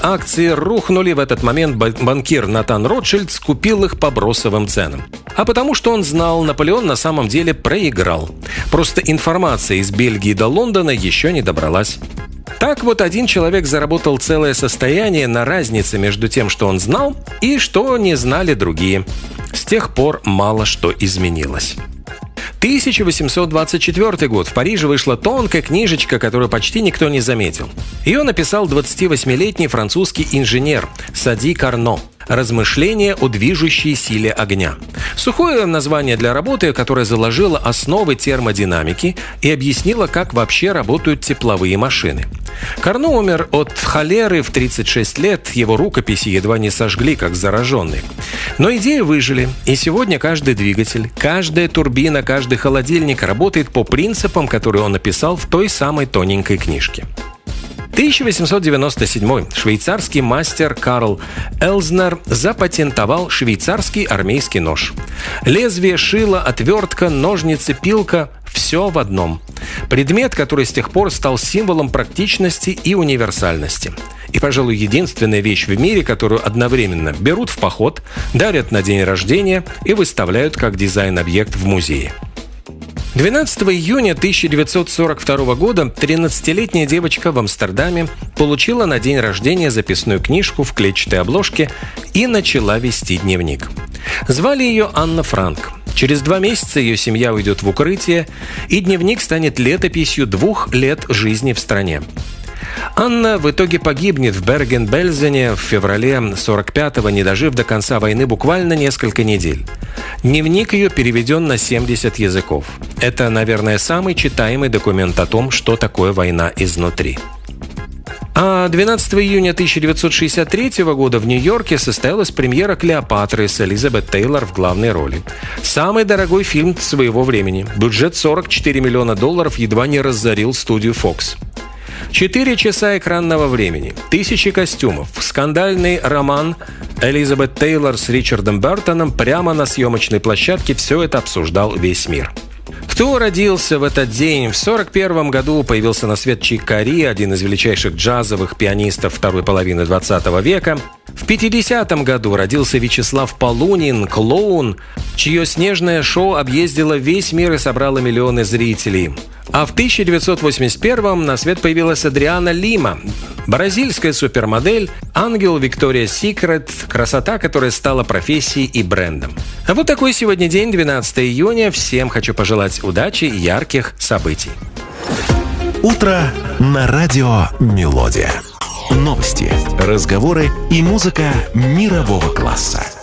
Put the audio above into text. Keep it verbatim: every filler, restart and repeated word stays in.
акции рухнули. В этот момент банкир Натан Ротшильд скупил их по бросовым ценам. А потому что он знал, Наполеон на самом деле проиграл. Просто информация из Бельгии до Лондона еще не добралась. Так вот, один человек заработал целое состояние на разнице между тем, что он знал, и что не знали другие. С тех пор мало что изменилось. тысяча восемьсот двадцать четвёртый год. В Париже вышла тонкая книжечка, которую почти никто не заметил. Ее написал двадцативосьмилетний французский инженер Сади Карно. «Размышления о движущей силе огня». Сухое название для работы, которое заложило основы термодинамики и объяснило, как вообще работают тепловые машины. Карно умер от холеры в тридцать шесть лет, его рукописи едва не сожгли, как зараженные. Но идеи выжили, и сегодня каждый двигатель, каждая турбина, каждый холодильник работает по принципам, которые он написал в той самой тоненькой книжке. тысяча восемьсот девяносто седьмой. Швейцарский мастер Карл Элзнер запатентовал швейцарский армейский нож. Лезвие, шило, отвертка, ножницы, пилка – все в одном. Предмет, который с тех пор стал символом практичности и универсальности. И, пожалуй, единственная вещь в мире, которую одновременно берут в поход, дарят на день рождения и выставляют как дизайн-объект в музее. двенадцатого июня тысяча девятьсот сорок второго года тринадцатилетняя девочка в Амстердаме получила на день рождения записную книжку в клетчатой обложке и начала вести дневник. Звали ее Анна Франк. Через два месяца ее семья уйдет в укрытие, и дневник станет летописью двух лет жизни в стране. Анна в итоге погибнет в Берген-Бельзене в феврале сорок пятого, не дожив до конца войны буквально несколько недель. Дневник ее переведен на семьдесят языков. Это, наверное, самый читаемый документ о том, что такое война изнутри. А двенадцатого июня тысяча девятьсот шестьдесят третьего года в Нью-Йорке состоялась премьера «Клеопатры» с Элизабет Тейлор в главной роли. Самый дорогой фильм своего времени. Бюджет сорок четыре миллиона долларов едва не разорил студию Fox. Четыре часа экранного времени, тысячи костюмов, скандальный роман Элизабет Тейлор с Ричардом Бертоном прямо на съемочной площадке. Все это обсуждал весь мир. Кто родился в этот день? В сорок первом году появился на свет Чик Кориа, один из величайших джазовых пианистов второй половины двадцатого века. В пятидесятом году родился Вячеслав Полунин, клоун, чье снежное шоу объездило весь мир и собрало миллионы зрителей. А в тысяча девятьсот восемьдесят первом на свет появилась Адриана Лима, бразильская супермодель, ангел Виктория Секрет, красота, которая стала профессией и брендом. А вот такой сегодня день, двенадцатого июня. Всем хочу пожелать удачи и ярких событий. Утро на радио «Мелодия». Новости, разговоры и музыка мирового класса.